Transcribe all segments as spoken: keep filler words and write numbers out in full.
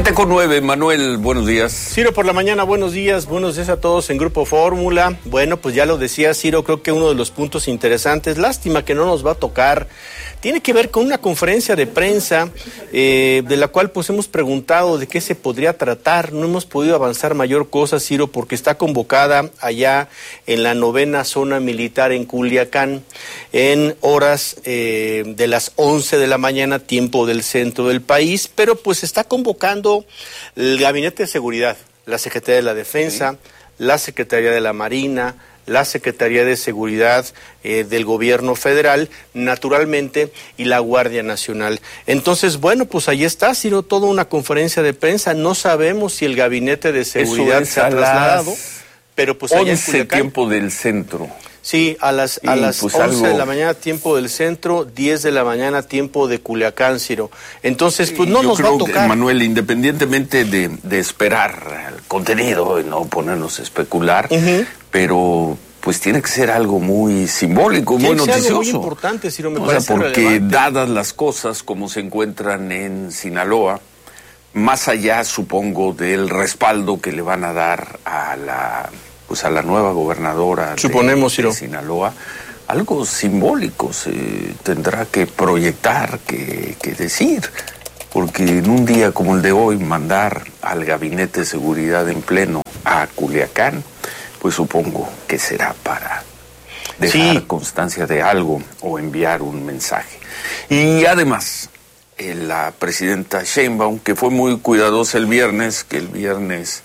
Siete con nueve, Manuel, buenos días. Ciro, por la mañana, buenos días, buenos días a todos en Grupo Fórmula. Bueno, pues ya lo decía Ciro, creo que uno de los puntos interesantes, lástima que no nos va a tocar, tiene que ver con una conferencia de prensa eh, de la cual pues hemos preguntado de qué se podría tratar. No hemos podido avanzar mayor cosa, Ciro, porque está convocada allá en la novena zona militar en Culiacán en horas eh, de las once de la mañana, tiempo del centro del país, pero pues está convocando el Gabinete de Seguridad, la Secretaría de la Defensa, sí. la Secretaría de la Marina, la Secretaría de Seguridad eh, del Gobierno Federal, naturalmente, y la Guardia Nacional. Entonces, bueno, pues ahí está, Ciro, toda una conferencia de prensa. No sabemos si el Gabinete de Seguridad se ha trasladado, pero pues allá en Culiacán, tiempo del centro. Sí, a las, a las pues once algo... de la mañana, tiempo del centro, diez de la mañana, tiempo de Culiacán, Ciro. Entonces, pues no Yo nos creo va a tocar. Que, Manuel, independientemente de, de esperar el contenido y no ponernos a especular, uh-huh. pero pues tiene que ser algo muy simbólico, tiene muy noticioso. Algo muy importante, Ciro, me o parece sea, porque relevante. Dadas las cosas como se encuentran en Sinaloa, más allá, supongo, del respaldo que le van a dar a la... pues a la nueva gobernadora Suponemos, de, de Sinaloa, algo simbólico se tendrá que proyectar, que, que decir, porque en un día como el de hoy mandar al Gabinete de Seguridad en pleno a Culiacán, pues supongo que será para dejar sí. constancia de algo o enviar un mensaje. Y además, eh, la presidenta Sheinbaum, que fue muy cuidadosa el viernes, que el viernes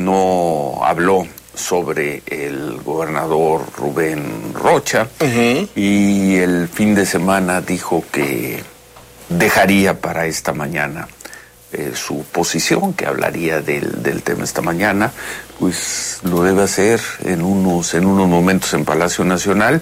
no habló sobre el gobernador Rubén Rocha, uh-huh. y el fin de semana dijo que dejaría para esta mañana eh, su posición, que hablaría del, del tema esta mañana, pues lo debe hacer en unos, en unos momentos en Palacio Nacional,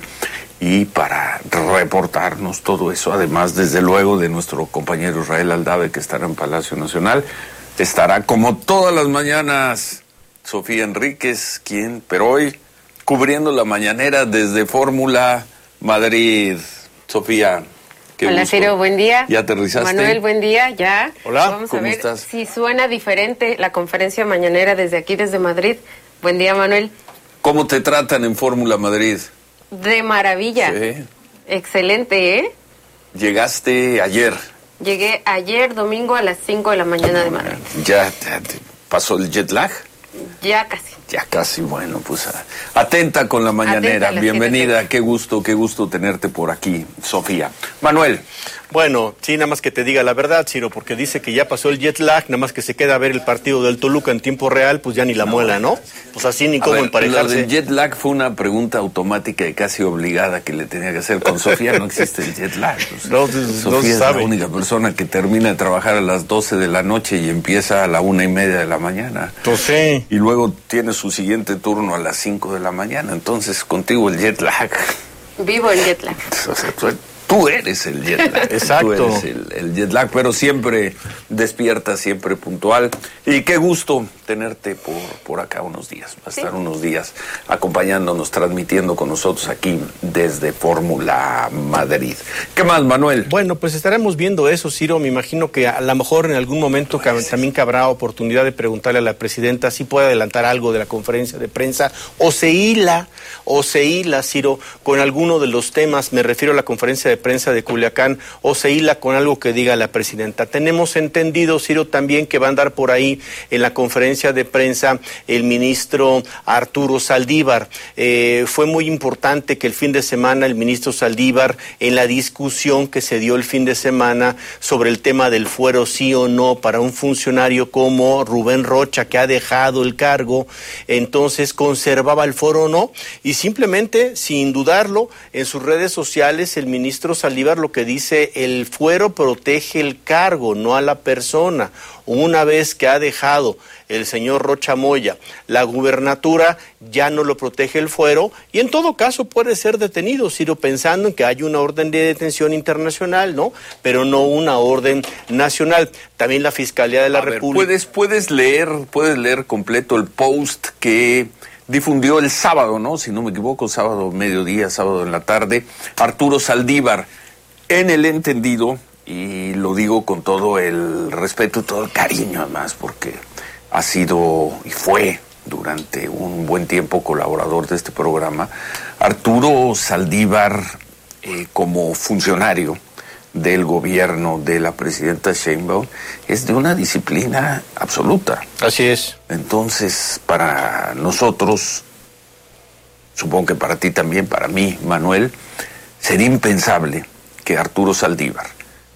y para reportarnos todo eso, además desde luego de nuestro compañero Israel Aldave, que estará en Palacio Nacional, estará como todas las mañanas Sofía Enríquez, quien, pero hoy cubriendo la mañanera desde Fórmula Madrid. Sofía, qué Hola, gusto. Ciro, buen día. ¿Ya aterrizaste? Manuel, buen día, ya. Hola, Vamos ¿cómo a ver estás? si suena diferente la conferencia mañanera desde aquí, desde Madrid. Buen día, Manuel. ¿Cómo te tratan en Fórmula Madrid? De maravilla. Sí. Excelente, ¿eh? Llegaste ayer. Llegué ayer, domingo, a las cinco de la mañana de Madrid. ¿Ya te, te pasó el jet lag? Ya casi. Ya casi, bueno, pues atenta con la mañanera. Bienvenida, qué gusto, qué gusto tenerte por aquí, Sofía. Manuel. Bueno, sí, nada más que te diga la verdad, Ciro, porque dice que ya pasó el jet lag, nada más que se queda a ver el partido del Toluca en tiempo real, pues ya ni la no, muela, ¿no? Pues así ni cómo emparejarse. Lo del jet lag fue una pregunta automática y casi obligada que le tenía que hacer. Con Sofía no existe el jet lag. Pues, no, Sofía no es sabe. La única persona que termina de trabajar a las doce de la noche y empieza a la una y media de la mañana. Pues sí. Y luego tiene su siguiente turno a las cinco de la mañana. Entonces, contigo el jet lag. Vivo el jet lag. O sea, tú, tú eres el jet lag. Exacto. Tú eres el, el jet lag, pero siempre despierta, siempre puntual. Y qué gusto tenerte por, por acá unos días. Va a estar sí. unos días acompañándonos, transmitiendo con nosotros aquí desde Fórmula Madrid. ¿Qué más, Manuel? Bueno, pues estaremos viendo eso, Ciro. Me imagino que a lo mejor en algún momento pues, también cabrá oportunidad de preguntarle a la presidenta si puede adelantar algo de la conferencia de prensa o se hila, o se hila, Ciro, con alguno de los temas. Me refiero a la conferencia de prensa de Culiacán, o se hila con algo que diga la presidenta. Tenemos entendido, Ciro, también que va a andar por ahí en la conferencia de prensa el ministro Arturo Saldívar. Eh, fue muy importante que el fin de semana el ministro Saldívar, en la discusión que se dio el fin de semana sobre el tema del fuero sí o no para un funcionario como Rubén Rocha, que ha dejado el cargo, entonces conservaba el fuero o no, y simplemente, sin dudarlo, en sus redes sociales el ministro Saldívar lo que dice: el fuero protege el cargo, no a la persona. Una vez que ha dejado el señor Rocha Moya la gubernatura, ya no lo protege el fuero, y en todo caso puede ser detenido, Ciro, pensando en que hay una orden de detención internacional, ¿no? Pero no una orden nacional. También la Fiscalía de la A ver, República... ¿puedes, puedes leer, puedes leer completo el post que difundió el sábado, ¿no? Si no me equivoco, sábado mediodía, sábado en la tarde, Arturo Saldívar, en el entendido y lo digo con todo el respeto y todo el cariño además, porque ha sido y fue durante un buen tiempo colaborador de este programa, Arturo Saldívar, eh, como funcionario del gobierno de la presidenta Sheinbaum, es de una disciplina absoluta. Así es. Entonces, para nosotros, supongo que para ti también, para mí, Manuel, sería impensable que Arturo Saldívar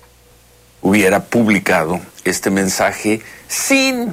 hubiera publicado este mensaje sin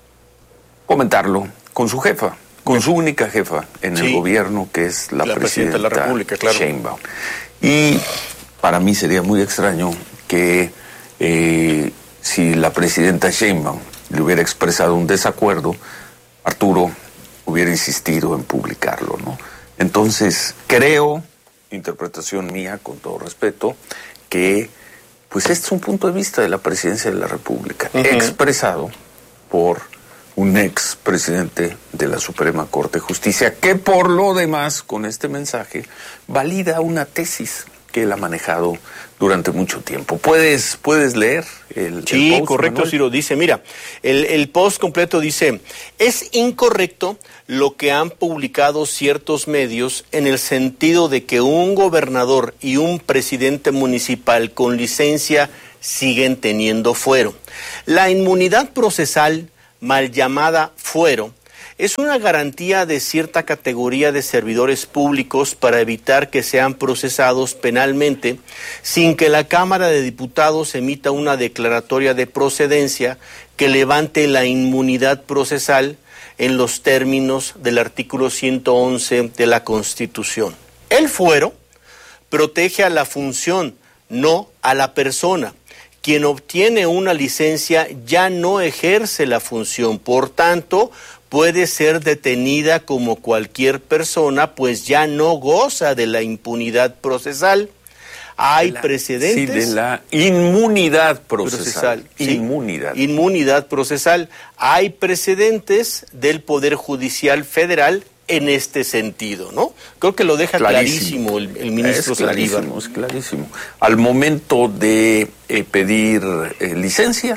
comentarlo con su jefa, con su única jefa en sí, el gobierno, que es la, la presidenta, presidenta de la República, claro. Sheinbaum. Y para mí sería muy extraño que eh, si la presidenta Sheinbaum le hubiera expresado un desacuerdo, Arturo hubiera insistido en publicarlo, ¿no? Entonces, creo, interpretación mía, con todo respeto, que pues este es un punto de vista de la presidencia de la República, uh-huh. expresado por un ex presidente de la Suprema Corte de Justicia, que por lo demás, con este mensaje, valida una tesis que él ha manejado durante mucho tiempo. ¿Puedes, puedes leer el, sí, el post, correcto, Manuel? Ciro. Dice, mira, el, el post completo dice, es incorrecto lo que han publicado ciertos medios en el sentido de que un gobernador y un presidente municipal con licencia siguen teniendo fuero. La inmunidad procesal, mal llamada fuero, es una garantía de cierta categoría de servidores públicos para evitar que sean procesados penalmente sin que la Cámara de Diputados emita una declaratoria de procedencia que levante la inmunidad procesal en los términos del artículo ciento once de la Constitución. El fuero protege a la función, no a la persona. Quien obtiene una licencia ya no ejerce la función, por tanto, puede ser detenida como cualquier persona, pues ya no goza de la impunidad procesal. Hay la, precedentes. Sí, de la inmunidad procesal. procesal sí, inmunidad. Inmunidad procesal. Hay precedentes del Poder Judicial Federal en este sentido, ¿no? Creo que lo deja clarísimo, clarísimo el, el ministro Saldívar. Clarísimo, es clarísimo. Al momento de eh, pedir eh, licencia,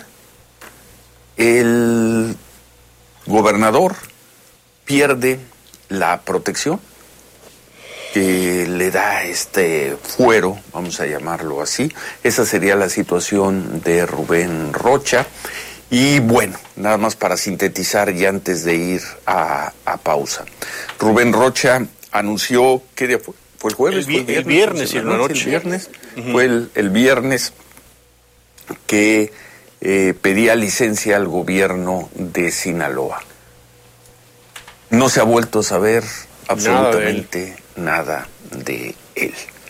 el gobernador pierde la protección que le da este fuero, vamos a llamarlo así. Esa sería la situación de Rubén Rocha. Y bueno, nada más para sintetizar y antes de ir a, a pausa. Rubén Rocha anunció, ¿qué día fue? ¿Fue el jueves? El, vi el viernes, el, la noche. el viernes. Uh-huh. Fue el, el viernes que eh, pedía licencia al gobierno de Sinaloa. No se ha vuelto a saber absolutamente nada de él. Nada de él.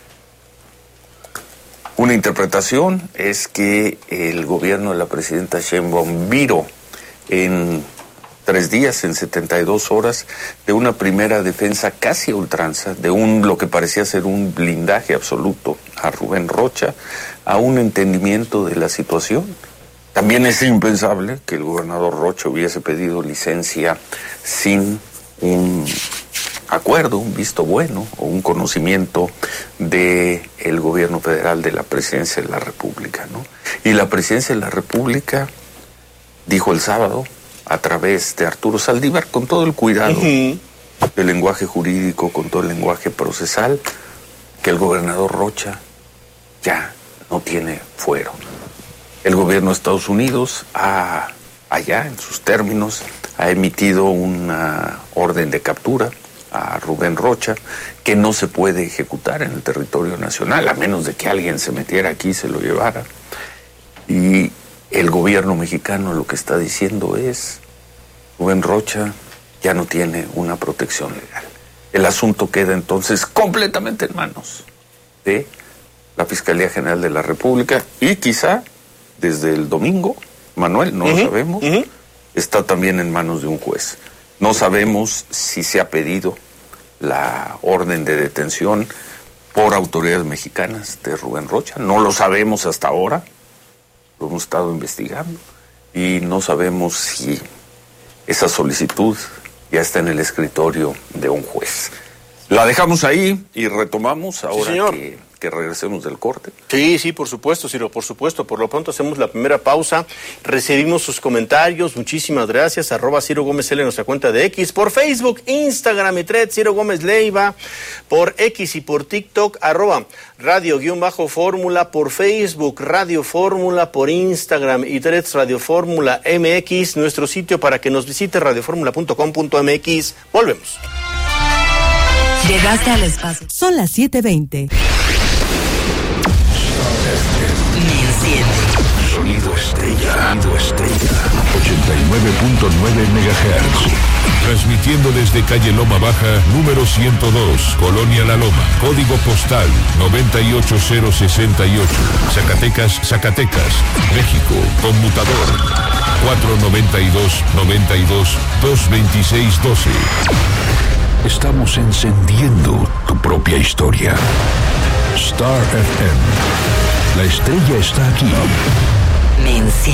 Una interpretación es que el gobierno de la presidenta Sheinbaum viró en tres días, en setenta y dos horas, de una primera defensa casi a ultranza, de un lo que parecía ser un blindaje absoluto a Rubén Rocha, a un entendimiento de la situación. También es impensable que el gobernador Rocha hubiese pedido licencia sin un acuerdo, un visto bueno o un conocimiento de el gobierno federal, de la presidencia de la República, ¿no? Y la presidencia de la República dijo el sábado, a través de Arturo Saldívar, con todo el cuidado uh-huh. del lenguaje jurídico, con todo el lenguaje procesal, que el gobernador Rocha ya no tiene fuero. El gobierno de Estados Unidos ha, allá en sus términos, ha emitido una orden de captura a Rubén Rocha, que no se puede ejecutar en el territorio nacional, a menos de que alguien se metiera aquí y se lo llevara. Y el gobierno mexicano lo que está diciendo es, Rubén Rocha ya no tiene una protección legal. El asunto queda entonces completamente en manos de la Fiscalía General de la República y quizá desde el domingo, Manuel, no uh-huh, lo sabemos, uh-huh. está también en manos de un juez. No sabemos si se ha pedido la orden de detención por autoridades mexicanas de Rubén Rocha. No lo sabemos hasta ahora. Lo hemos estado investigando. Y no sabemos si esa solicitud ya está en el escritorio de un juez. La dejamos ahí y retomamos ahora sí, que que regresemos del corte. Sí, sí, por supuesto, Ciro, por supuesto. Por lo pronto hacemos la primera pausa, recibimos sus comentarios, muchísimas gracias, arroba Ciro Gómez L en nuestra cuenta de X, por Facebook, Instagram y Thread, Ciro Gómez Leiva, por X y por TikTok, arroba Radio-Fórmula, por Facebook, Radio Fórmula, por Instagram y Threads, Radio Fórmula M X, nuestro sitio para que nos visite, radio fórmula punto com punto m x. Volvemos. Llegaste al espacio. Son las siete veinte. Sonido estrella. Sonido estrella. ochenta y nueve punto nueve megahertz. Transmitiendo desde calle Loma Baja, número ciento dos, Colonia La Loma. Código postal noventa y ocho cero sesenta y ocho. Zacatecas, Zacatecas, México. Conmutador cuatro noventa y dos, noventa y dos, dos veintiséis doce. Estamos encendiendo tu propia historia. Star F M. La estrella está aquí.